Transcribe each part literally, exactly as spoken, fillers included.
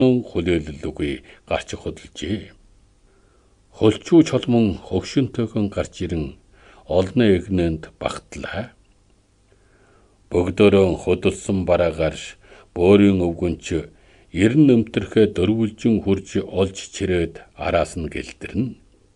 хүлээлэлгүй гарч хөдөлжээ. Хөлчүү чолмон хөгшөнтөөхөн гарч ирэн олны эгнэнд багтлаа. Бөгдөөрөө хөдөлсөн бараагаар бөөрийн өвгөнч эрен нэмтэрхэ дөрвөлжин хурж олж чирээд араас нь гэлдэрнэ.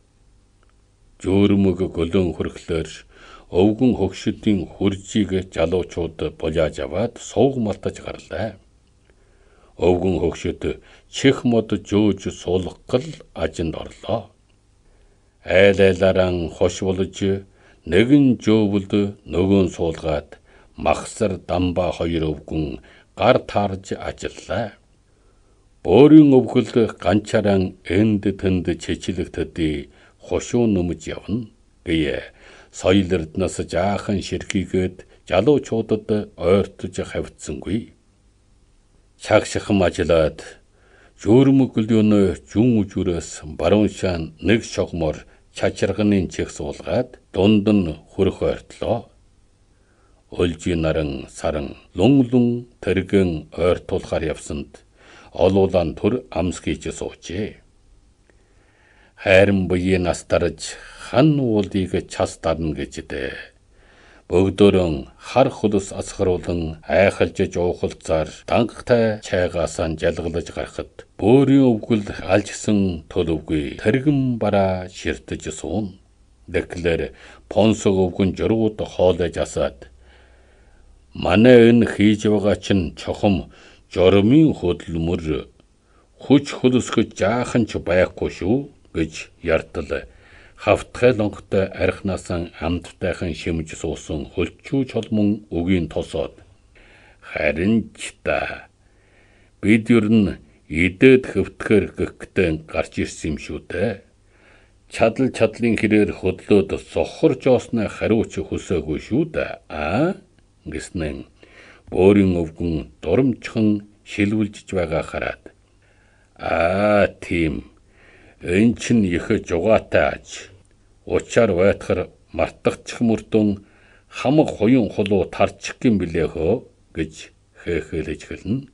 Жөөрмөг гөлөн хөрхлөөр өвгөн хөгшөдийн хуржийг жалуучууд булааж аваад сууг малтаж гарлаа. Өвгөн хөгшөд чих мод жөөж суулгал ажинд орлоо. Айл айлаараа хош болж нэгэн жөөвөлд нөгөөн суулгаад махсар дамба хоёр өвгөн гар таарж ажиллаа. Бөөрийн өвгөл ганчаараа энд тэнд чичлэгтэдий хошуу нөмж явна гэе соёл эрднээс жаахан ширхийгээд жалуучуудад ойртож хавьцсангүй. Чагшихам ажиллаад жөөрмөг гөлөөнө жүн үжүүрээс баруун шаан нэг шогмор чачирганы чих суулгаад дунд нь хөрөх ойртлоо. Өлжийн наран саран лунглун тэргэн ойртуулахар явсанд олуулан түр амсгийж суучээ. Хайран буян настарж хан уулыг час дарна гэждэ. Бөгдөөрөн хар хөлс асгаруулан айхалж жуухалцаар дангтай чайгаасаа жалгалж гарахад бөөрийн өвгөл алжсан төлөвгүй тэргэн бараа ширтэж суун. Дэклэр понсог өвгөн журууд хоолойж асаад манай энэ хийж байгаа чинь чохом жормын хөдөлмөр хүч хөлсгөж жаахан ч байхгүй шүү гэж яртал хавтгай лонгтой архинаасан амттайхан шимж суусан хөлчүү чолмон үгийн тосоод харин ч та бид ер нь идээд хөвтгөр гэгтэн гарч ирсэн юм шүү дээ. Чадал чадлын хэрээр хөдлөөд сохор жоосны хариуч хөсөөгүй шүү дээ. Аа гэснэн бөөрийн өвгөн дурамчхан шилвэлжж байгаа хараад аа тийм энэ чинь их жугаатай аж. Учаар байтахар мартагчих мөрдөн хамаг хуян хулуу тарчих гин билээ хөө гэж хэхэлж хэлнэ.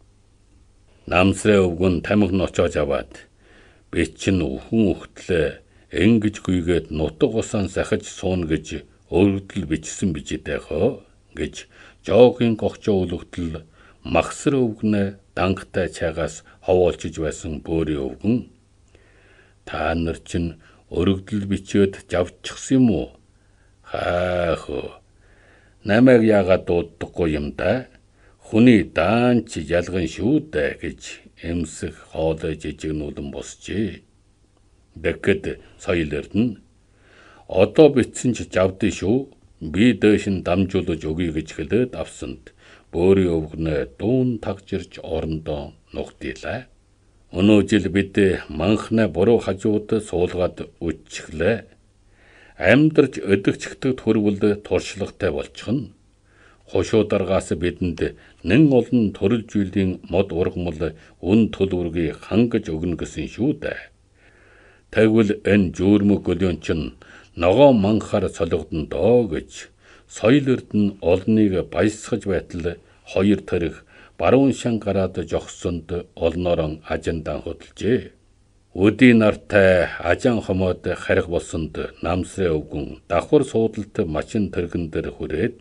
Намсрын өвгөн тамиг ночоож аваад би чинь өхөн өгтлээ ингэж гүйгээд нутаг усаан сахиж суун гэж өргөдөл бичсэн бижидээ хөө гэж жоогийн гогчоо өлөгдөл махсар өвгнээ дангтай чайгаас ховоолчиж байсан бөөрийн өвгөн та нар чинь өргөдөл бичээд жавчихсан юм уу? Хаах намайг яагаад дууддаггүй юм да? Хүний даан чи ялган шүү дээ гэж эмсэх хоолой жижигнүүлэн босжээ. Бэкэд соёл эрдэнэ. Одоо битсэн ч жавдсан шүү. Би дээш нь дамжуулж өгье гэж хэлээд авсанд бөөрийн өвгнээ дуун тагжирч орондоо нугтилаа. Өнөө жил бид манхнаа буруу хажууд суулгаад үтчихлээ. Амьдарч өдөгчгдөг төрвөл туршлагатай болчихно. Хошуударгаас бидэнд нэн олон төрөл жилийн мод ургамал үн төлөвргийг хангаж өгнө гэсэн шүү дээ. Тэгвэл энэ жөөрмөг гөлөөн чинь ногоо манхаар солигдно доо гэж соёл эрдэнэ олныг баясгаж байтал хоёр тэрэг баруун шан гараад жогсонд олноорон ажиндан хөдөлжээ. Өдийн нартай ажан хомоод харих болсонд намсрын өвгөн давхар суудалт мачин тэргэн дээр хүрээд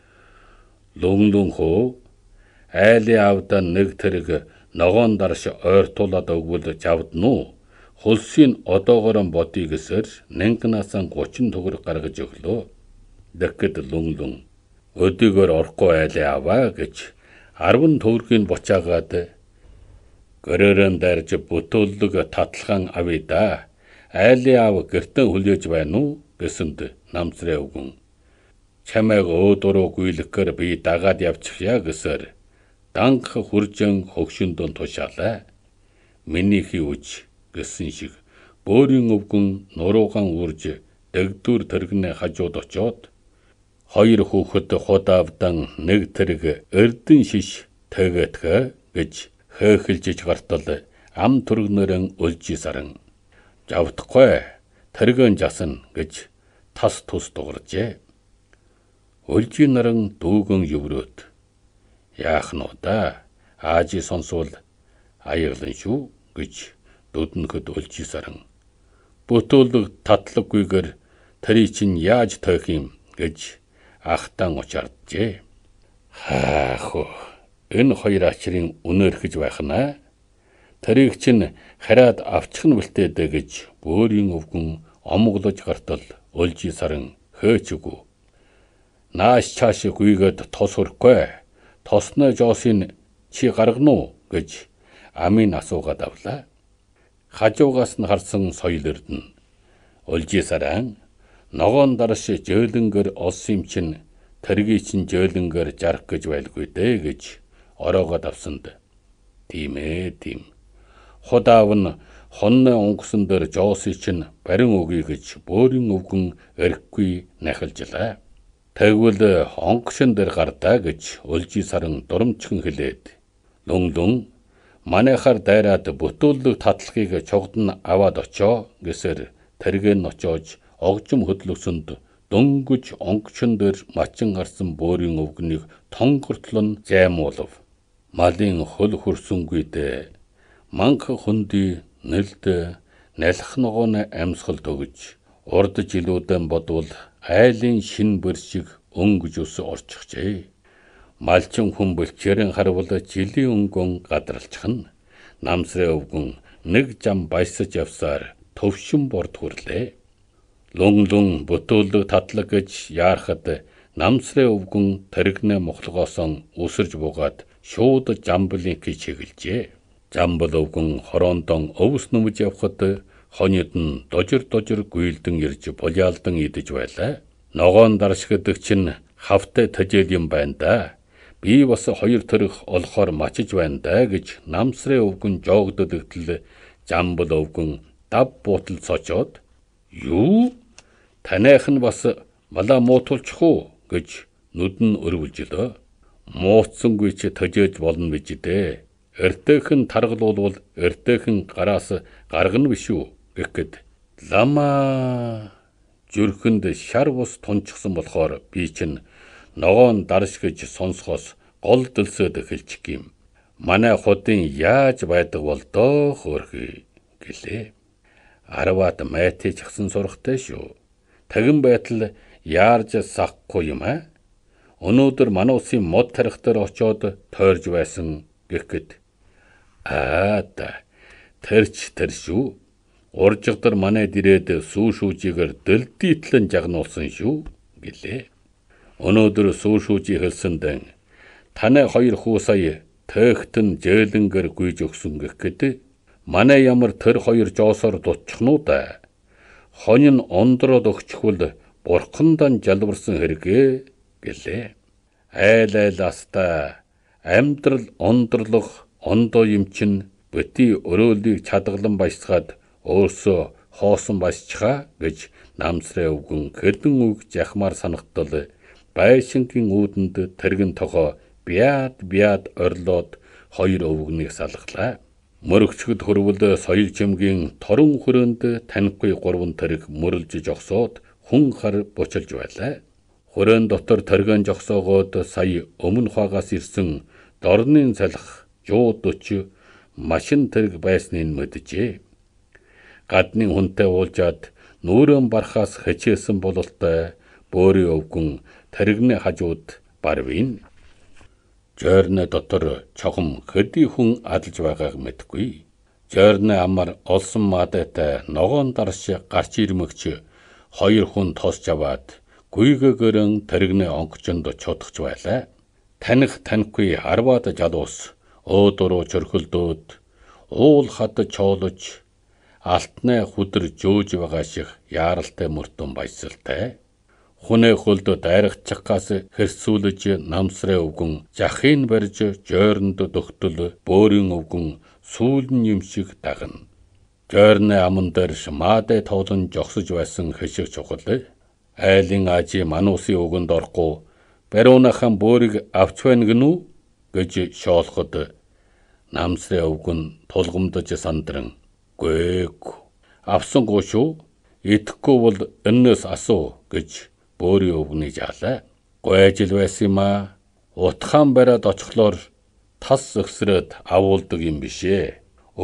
лүнлүн хөө айлын авда нэг тэрэг ногоон дарш ойртуулаад өгвөл жавдна уу? Хөлсийн одоогоор бодъё гэсээр нэнгнаасан гучин төгрөг гаргаж өглөө. Дэкэд лүнлүн өдөгөр орохгүй айлын аваа гэж арван төгрөгийн бочаагаад гөрөөрөн дайрж бүтээлэг татлахан авъя да. Айлын ав гэртээ хүлээж байна уу гэсэнд намсрын өвгөн чамайг өөдөрөө гүйлэхээр би дагаад явчихъя гэсээр данх хүржэн хөгшөндөн тушаалаа. Минийхий үж гэсэн шиг бөөрийн өвгөн нуруугаан үрж дэгдүр тэргэнэ хажууд очоод хоёр хүүхэд худаавдан нэг тэрэг эрдэн шиш тэгээтгэе гэж хэхэлжиж гартал ам түргнэрэн өлжи саран жавдахгүй тэргэн жасан гэж тас тус дугаржээ. Өлжи наран дүүгэн еврөөд яах нь да аажи сонсвол аяглан шүү гэж дүүднөхөд Улжисаран бүтүүлэг татлagгүйгээр тэрий чинь яаж тойх юм гэж ахтан учаарджээ. Хаах энэ хоёр ачрын үнээрхэж байх нь тэрийг чинь хараад авчих нь бэлтээдэ гэж бөөрийн өвгөн омглож гартал Улжисаран хөөчгүй. Нааш чааш гүйгээд тос хөрөхгүй. Тосноо жоосыг чи гаргана уу гэж амийн асуугаад авлаа. Хажуугаас нь харсан соёл эрдэнэ Улжисаран ногоон дарш жөөлөнгөр олсон юм чинь тэргийг чинь жөөлөнгөр жарах гэж байлгүй дээ гэж ороогоод авсанд. Тийм ээ тийм. Худаав нь хонны онгосон дээр жоосыг чинь барин өгье гэж бөөрийн өвгөн эрхгүй нахилжлаа. Тэгвэл онгошин дээр гардаа гэж Улжисаран дурамчхан хэлээд лүнлүн манайхаар дайраад бүтүүлэг татлагыг чогдон аваад очоо гэсээр тэргээр нь очоож огжим хөдлөсөнд дөнгөж онгошин дээр мачин гарсан бөөрийн өвгөнийг тонгортлон займуулв. Малын хөл хөрсөнгүйдээ манх хөнди нэлд налх ногооны амьсгал төгж урд жилүүдэн бодвол айлын шин бэр шиг өнгөж ус орчихжээ. Малчин хүн бэлчээрэн харвал жилийн өнгөн гадралчихна. Намсрын өвгөн нэг зам баясаж явсаар төвшин борд хүрлээ. Лүнлүн бүтүүлэг татлаг гэж яарахад намсрын өвгөн тэрэгнээ мохлогоосон үсэрж буугаад шууд жамблын гэж хэглэжээ. Жамбал өвгөн хороондон өвс нүмж явхад хоньд нь дожир дожир гүйлдэн ирж булиалдан идэж байлаа. Ногоон даршгадаг чинь хавтай тажил юм байна да. Би бас хоёр тэрэг олохоор мачиж байна да гэж намсрын өвгөн жоогдодөгтөл жамбал өвгөн дав буутал цочоод юу таних нь бас мала муутулчих уу гэж нүд нь өрвөлжлөө. Мууцсангүй чи тажиж болно бич дээ. Эртэйхэн таргалуулвал эртэйхэн гараас гаргана биш үү гэхэд лама зүрхэнд шар бус тунчсан болохоор би чинь ногоон дарш гэж сонсохоос гол дөлсөд эхэлчих юм. Манай худын яаж байдаг бол доо хөөрхий гэлээ. Арваад майтэж гсэн сурахтай шүү. Тагин байтал яарж сахгүй юм аа. Өнөөдөр манай улсын мод тарих дээр очоод тойрж байсан гэхэд аа да тэрч тэр шүү. Уржигдар манай дирээд сүү шүүжигээр дэлдийтлэн жагнуулсан шүү гэлээ. Өнөөдөр сүү шүүжи хэлсэндэн таны хоёр хүү сая тэхтэн жээлэнгэр гүйж өгсөн гэхэд манай ямар тэр хоёр жоосоор дутчихнуу да. Хонь нь ондроод өгчихвөл бурхандан жалбарсан хэрэгээ гэлээ. Айл айлаас та амьдрал ондрлох ондоо юм чин бити өрөөлийг чадгалан баясгаад өөрсөө хоосон баясчихаа гэж намсрын өвгөн хэдэн үг жахмаар санагдтал байшингийн үүдэнд тэргэн тохоо бяад бяад орлоод хоёр өвгөнийг салглаа. Мөрөгчгд хөрвөл соёл чимгийн торон хүрээнд танихгүй гурван тэрэг мөрлж жогсоод хүн хар бучилж байлаа. Хүрээн дотор тэргэн жогсоогоод сая өмнө хаагаас ирсэн дорны салах жууд өч машин тэрэг байсныг мэджээ. Гадны хүнтэй уулжаад нүүрэн барахаас хичээсэн бололтой бөөрийн өвгөн тэрэгний хажууд барвин. Жорны дотор чохом хэдий хүн адалж байгааг мэдгүй. Жорны амар олсон маадатай ногоон дарш гарч ирмэгч хоёр хүн тосч аваад гүйгээгэрэн тэрэгний онгочонд чудахж байлаа. Таних танихгүй арваад жалуус өөдөрөө чөрхөлдөөд уул хад чоолож алтны хүдэр жөөж байгаа шиг яаралтай мөртөн баясалтай. Хүнээ хөлд дайрагчгаас хэрсүүлж намсрын өвгөн жахын барьж жойронд дөхтөл бөөрийн өвгөн сүүлэн юм шиг дагна. Жойрны аман дээр маадай тоолон жогсож байсан хэшиг чухал. Айлын ажи мануусын өгөнд орохгүй баруунахан бөөрийг авч байна гэнүү гэж шоолоход намсрын өвгөн тулгамдж сандран гээг авсангүй шүү. Идэхгүй бол энэс асуу гэж бөөрийн өвгөнийг жаалаа. Гойжил байсан юм аа. Утхан бариад очихлоор тас өгсрөөд агуулдаг юм бишээ.